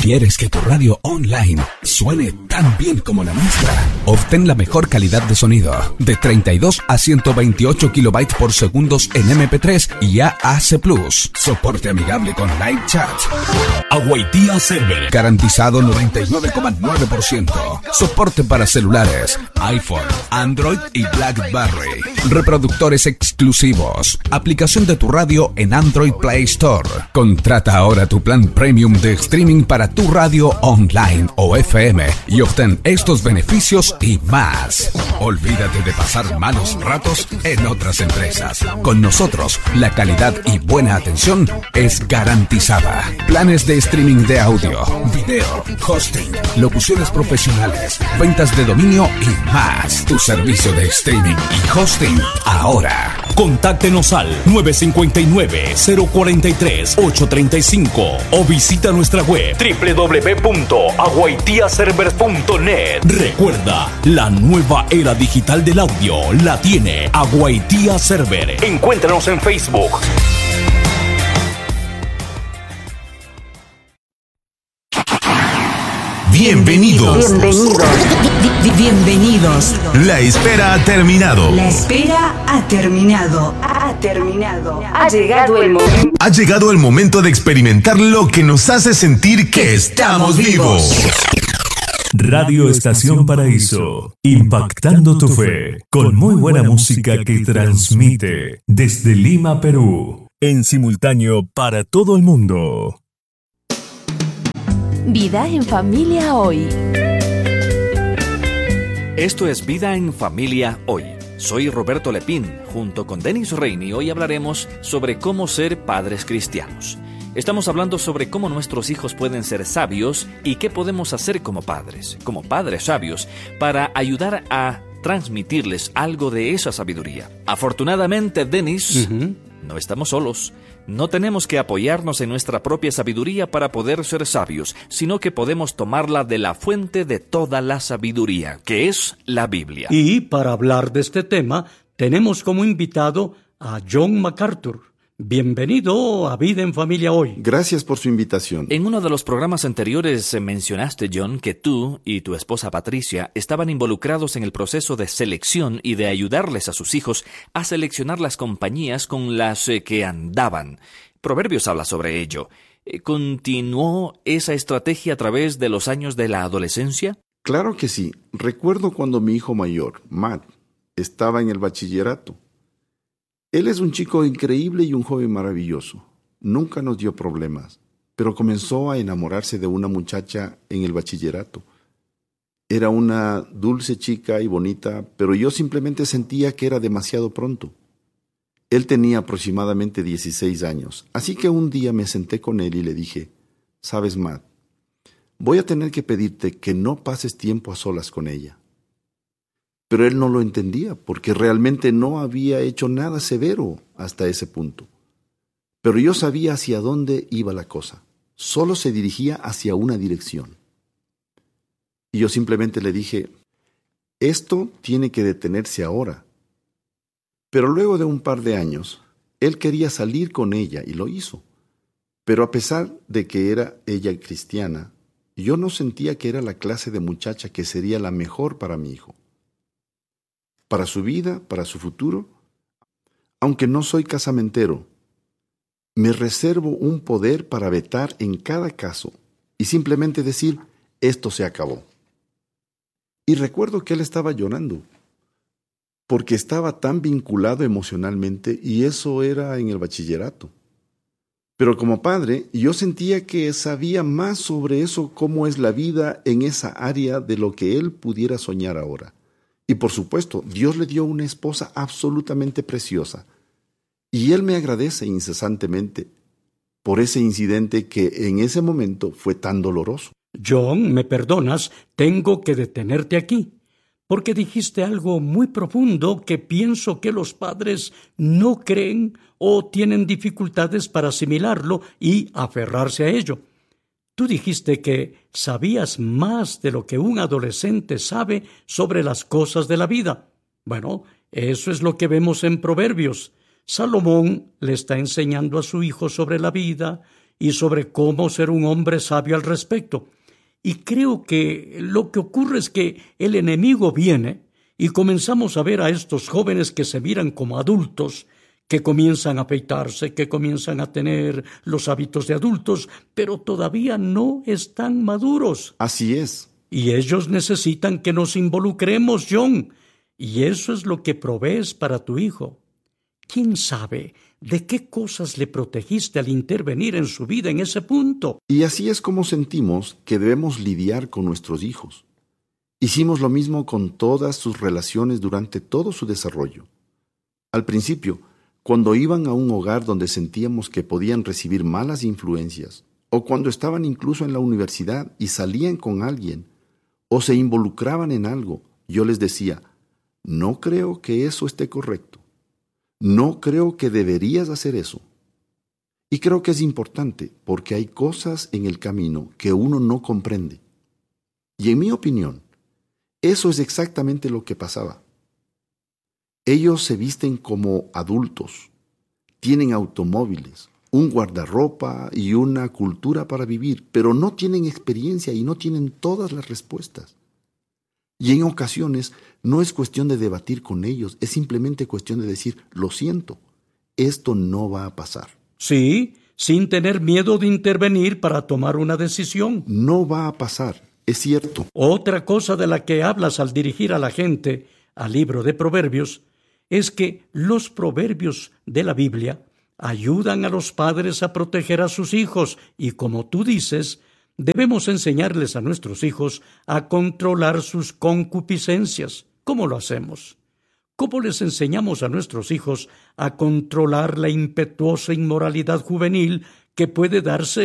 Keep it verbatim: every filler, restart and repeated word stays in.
¿Quieres que tu radio online suene tan bien como la nuestra? Obtén la mejor calidad de sonido de treinta y dos a ciento veintiocho kilobytes por segundo en eme pe tres y A A C plus. Soporte amigable con live chat. Awaitia Server. Garantizado noventa y nueve coma nueve por ciento. Soporte para celulares, iPhone, Android y BlackBerry. Reproductores exclusivos. Aplicación de tu radio en Android Play Store. Contrata ahora tu plan premium de streaming para tu radio online o F M y obtén estos beneficios y más. Olvídate de pasar malos ratos en otras empresas. Con nosotros, la calidad y buena atención es garantizada. Planes de streaming de audio, video, hosting, locuciones profesionales, ventas de dominio y más. Tu servicio de streaming y hosting ahora. Contáctenos al nueve cinco nueve, cero cuatro tres, ocho tres cinco o visita nuestra web doble u doble u doble u punto awaitia servers punto net. Recuerda, la nueva era digital del audio la tiene Awaitia Server. Encuéntranos en Facebook. Bienvenidos. Bienvenidos. Bienvenidos. La espera ha terminado. La espera ha terminado. Ha terminado. Ha llegado el momento. Ha llegado el momento de experimentar lo que nos hace sentir que estamos vivos. Radio Estación Paraíso, impactando tu fe, con muy buena música que transmite desde Lima, Perú, en simultáneo para todo el mundo. Vida en Familia Hoy. Esto es Vida en Familia Hoy. Soy Roberto Lepín. Junto con Denis Reini, hoy hablaremos sobre cómo ser padres cristianos. Estamos hablando sobre cómo nuestros hijos pueden ser sabios y qué podemos hacer como padres, como padres sabios, para ayudar a transmitirles algo de esa sabiduría. Afortunadamente, Denis, uh-huh. no estamos solos. No tenemos que apoyarnos en nuestra propia sabiduría para poder ser sabios, sino que podemos tomarla de la fuente de toda la sabiduría, que es la Biblia. Y para hablar de este tema, tenemos como invitado a John MacArthur. Bienvenido a Vida en Familia Hoy. Gracias por su invitación. En uno de los programas anteriores mencionaste, John, que tú y tu esposa Patricia estaban involucrados en el proceso de selección y de ayudarles a sus hijos a seleccionar las compañías con las que andaban. Proverbios habla sobre ello. ¿Continuó esa estrategia a través de los años de la adolescencia? Claro que sí. Recuerdo cuando mi hijo mayor, Matt, estaba en el bachillerato. Él es un chico increíble y un joven maravilloso. Nunca nos dio problemas, pero comenzó a enamorarse de una muchacha en el bachillerato. Era una dulce chica y bonita, pero yo simplemente sentía que era demasiado pronto. Él tenía aproximadamente dieciséis años, así que un día me senté con él y le dije, «¿Sabes, Matt? Voy a tener que pedirte que no pases tiempo a solas con ella». Pero él no lo entendía, porque realmente no había hecho nada severo hasta ese punto. Pero yo sabía hacia dónde iba la cosa. Solo se dirigía hacia una dirección. Y yo simplemente le dije, esto tiene que detenerse ahora. Pero luego de un par de años, él quería salir con ella y lo hizo. Pero a pesar de que era ella cristiana, yo no sentía que era la clase de muchacha que sería la mejor para mi hijo. Para su vida, para su futuro, aunque no soy casamentero, me reservo un poder para vetar en cada caso y simplemente decir, esto se acabó. Y recuerdo que él estaba llorando, porque estaba tan vinculado emocionalmente y eso era en el bachillerato. Pero como padre, yo sentía que sabía más sobre eso, cómo es la vida en esa área de lo que él pudiera soñar ahora. Y por supuesto, Dios le dio una esposa absolutamente preciosa. Y Él me agradece incesantemente por ese incidente que en ese momento fue tan doloroso. John, ¿me perdonas? Tengo que detenerte aquí, porque dijiste algo muy profundo que pienso que los padres no creen o tienen dificultades para asimilarlo y aferrarse a ello. Tú dijiste que sabías más de lo que un adolescente sabe sobre las cosas de la vida. Bueno, eso es lo que vemos en Proverbios. Salomón le está enseñando a su hijo sobre la vida y sobre cómo ser un hombre sabio al respecto. Y creo que lo que ocurre es que el enemigo viene y comenzamos a ver a estos jóvenes que se miran como adultos, que comienzan a afeitarse, que comienzan a tener los hábitos de adultos, pero todavía no están maduros. Así es. Y ellos necesitan que nos involucremos, John, y eso es lo que provees para tu hijo. ¿Quién sabe de qué cosas le protegiste al intervenir en su vida en ese punto? Y así es como sentimos que debemos lidiar con nuestros hijos. Hicimos lo mismo con todas sus relaciones durante todo su desarrollo. Al principio, cuando iban a un hogar donde sentíamos que podían recibir malas influencias, o cuando estaban incluso en la universidad y salían con alguien, o se involucraban en algo, yo les decía, no creo que eso esté correcto. No creo que deberías hacer eso. Y creo que es importante porque hay cosas en el camino que uno no comprende. Y en mi opinión, eso es exactamente lo que pasaba. Ellos se visten como adultos, tienen automóviles, un guardarropa y una cultura para vivir, pero no tienen experiencia y no tienen todas las respuestas. Y en ocasiones no es cuestión de debatir con ellos, es simplemente cuestión de decir, lo siento, esto no va a pasar. Sí, sin tener miedo de intervenir para tomar una decisión. No va a pasar, es cierto. Otra cosa de la que hablas al dirigir a la gente al libro de Proverbios es que los proverbios de la Biblia ayudan a los padres a proteger a sus hijos y, como tú dices, debemos enseñarles a nuestros hijos a controlar sus concupiscencias. ¿Cómo lo hacemos? ¿Cómo les enseñamos a nuestros hijos a controlar la impetuosa inmoralidad juvenil que puede darse